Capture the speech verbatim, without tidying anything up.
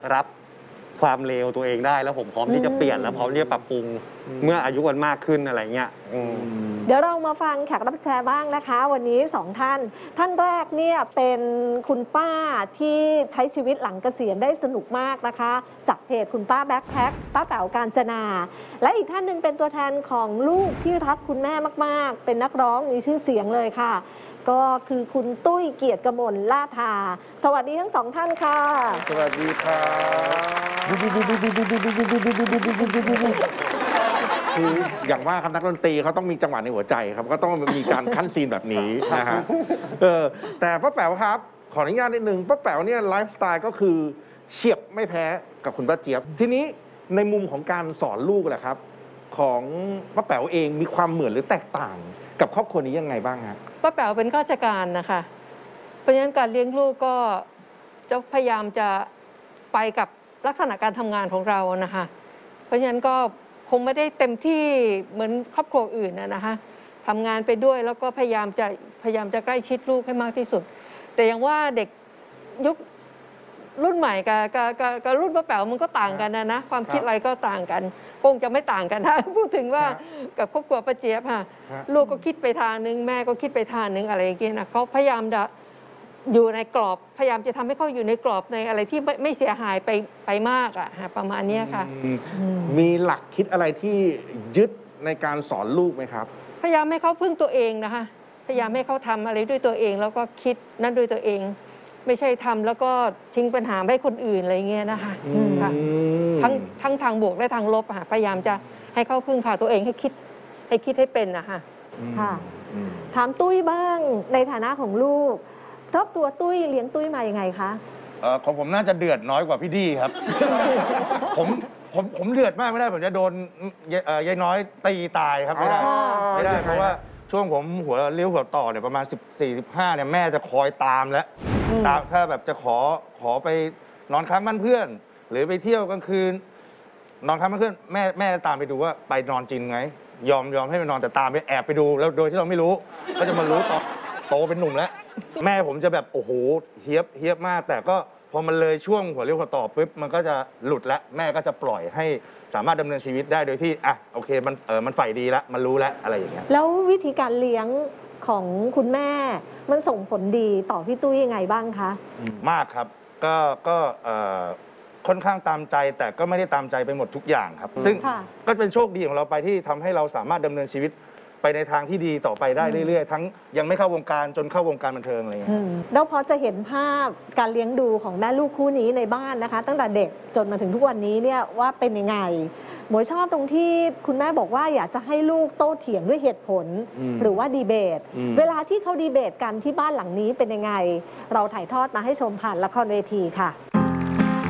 รับความเลวตัวเองได้แล้วผมพร้อมที่จะเปลี่ยนแล้วพร้อมที่จะปรับปรุงเมื่ออายุมันมากขึ้นอะไรเงี้ยเดี๋ยวเรามาฟังแขกรับเชิญบ้างนะคะวันนี้สองท่านท่านแรกเนี่ยเป็นคุณป้าที่ใช้ชีวิตหลังเกษียณได้สนุกมากนะคะจากเพจคุณป้าแบ็คแพ็คป้าแป๋วกาญจนาและอีกท่านหนึ่งเป็นตัวแทนของลูกที่รักคุณแม่มากๆเป็นนักร้องมีชื่อเสียงเลยค่ะก็คือคุณตุ้ยเกียรติกมลล่าทาสวัสดีทั้งสองท่านค่ะสวัสดีครับคืออย่างว่าครับนักดนตรีเขาต้องมีจังหวะในหัวใจครับก็ต้องมีการขั้นซีนแบบนี้นะฮะเออแต่ป้าแป๋วครับขออนุญาตนิดนึงป้าแป๋วเนี่ยไลฟ์สไตล์ก็คือเฉียบไม่แพ้กับคุณป้าเจี๊ยบทีนี้ในมุมของการสอนลูกแหละครับของป้าแป๋วเองมีความเหมือนหรือแตกต่างกับครอบครัวนี้ยังไงบ้างฮะป้าแป๋วเป็นข้าราชการนะคะเพราะฉะนั้นการเลี้ยงลูกก็จะพยายามจะไปกับลักษณะการทำงานของเรานะคะเพราะฉะนั้นก็คงไม่ได้เต็มที่เหมือนครอบครัวอื่นนะคะทำงานไปด้วยแล้วก็พยายามจะพยายามจะใกล้ชิดลูกให้มากที่สุดแต่อย่างว่าเด็กยุครุ่นใหม่กับกับกับรุ่นป้าแป๋วมันก็ต่างกันนะนะความคิดอะไรก็ต่างกันคงจะไม่ต่างกันถ้าพูดถึงว่ากับครอบครัวป้าเจี๊ยบค่ะลูกก็คิดไปทางนึงแม่ก็คิดไปทางนึงอะไรอย่างเงี้ยนะเขาพยายามจะอยู่ในกรอบพยายามจะทำให้เขาอยู่ในกรอบในอะไรที่ไม่ไม่เสียหายไปไปมากอะประมาณนี้ค่ะมีหลักคิดอะไรที่ยึดในการสอนลูกไหมครับพยายามให้เขาพึ่งตัวเองนะคะพยายามให้เขาทำอะไรด้วยตัวเองแล้วก็คิดนั่นด้วยตัวเองไม่ใช่ทำแล้วก็ทิ้งปัญหาให้คนอื่นอะไรเงี้ยนะคะค่ะทั้งทั้งทางบวกและทางลบค่ะพยายามจะให้เขาพึ่งพาตัวเองให้คิดให้คิดให้เป็นนะคะค่ะถามตุ้ยบ้างในฐานะของลูกครอบครัวตุ้ยเลี้ยงตุ้ยมายังไงคะเออของผมน่าจะเดือดน้อยกว่าพี่ดีครับ ผมผมผมเดือดมากไม่ได้ผมจะโดนยายน้อยตีตายครับไม่ได้ไม่ได้เพราะว่าช่วงผมหัวเลี้ยวหัวต่อเนี่ยประมาณสิบสี่ สิบห้าเนี่ยแม่จะคอยตามแล้วตามถ้าแบบจะขอขอไปนอนค้างบ้านเพื่อนหรือไปเที่ยวกลางคืนนอนค้างบ้านเพื่อนแม่แม่ตามไปดูว่าไปนอนจริงไหมยอมยอมให้ไปนอนแต่ตามไปแอบไปดูแล้วโดยที่เราไม่รู้ก็จะมารู้ตอนโตเป็นหนุ่มแล้วแม่ผมจะแบบโอ้โหเฮี้ยบเฮี้ยบมากแต่ก็พอมันเลยช่วงหัวเลี้ยวหัวต่อปุ๊บมันก็จะหลุดแล้วแม่ก็จะปล่อยให้สามารถดำเนินชีวิตได้โดยที่อ่ะโอเคมันเออมันใฝ่ดีแล้วมันรู้แล้วอะไรอย่างเงี้ยแล้ววิธีการเลี้ยงของคุณแม่มันส่งผลดีต่อพี่ตุ้ยยังไงบ้างคะมากครับก็ก็ค่อนข้างตามใจแต่ก็ไม่ได้ตามใจไปหมดทุกอย่างครับซึ่งก็เป็นโชคดีของเราไปที่ทำให้เราสามารถดำเนินชีวิตไปในทางที่ดีต่อไปได้เรื่อยๆทั้งยังไม่เข้าวงการจนเข้าวงการบันเทิงอะไรอย่างเงี้ยแล้วพอจะเห็นภาพการเลี้ยงดูของแม่ลูกคู่นี้ในบ้านนะคะตั้งแต่เด็กจนมาถึงทุกวันนี้เนี่ยว่าเป็นยังไงหมวยชอบตรงที่คุณแม่บอกว่าอยากจะให้ลูกโต้เถียงด้วยเหตุผลหรือว่าดีเบตเวลาที่เขาดีเบตกันที่บ้านหลังนี้เป็นยังไงเราถ่ายทอดมาให้ชมผ่านละครเวทีค่ะ